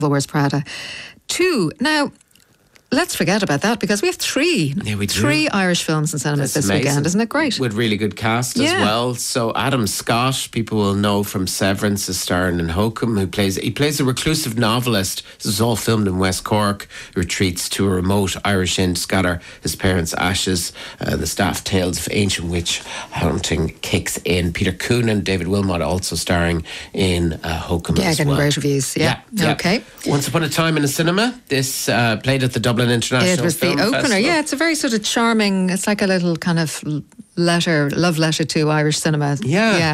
Wears Prada 2. Now, let's forget about that because we have 3. Yeah, we do. 3 Irish films in cinemas this weekend. Isn't it great? With really good cast as well. So Adam Scott, people will know from Severance, is starring in Hokum, he plays a reclusive novelist. This is all filmed in West Cork. He retreats to a remote Irish inn to scatter his parents' ashes. The staff tales of ancient witch hunting kicks in. Peter Coonan, David Wilmot also starring in Hokum as getting well. great reviews. Yeah. Okay. Once Upon a Time in a Cinema. This played at the Dublin International It was Film the opener. Festival. Yeah, it's a very sort of charming, it's like a little kind of love letter to Irish cinema. Yeah.